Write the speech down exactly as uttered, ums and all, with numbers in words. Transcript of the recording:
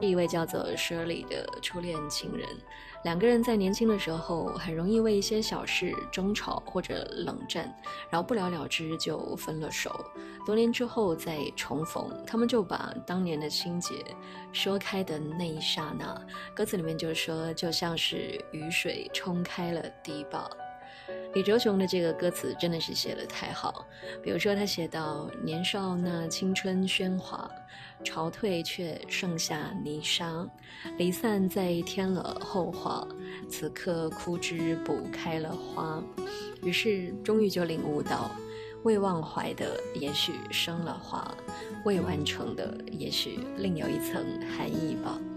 一位叫做 Shirley 的初恋情人，两个人在年轻的时候很容易为一些小事争吵或者冷战，然后不了了之就分了手。多年之后再重逢，他们就把当年的心结说开的那一刹那，歌词里面就说就像是雨水冲开了堤坝。李哲雄的这个歌词真的是写得太好，比如说他写到年少那青春喧哗，潮退却剩下泥沙，离散再添了后话，此刻枯枝补开了花。于是终于就领悟到，未忘怀的也许生了花，未完成的也许另有一层含义吧。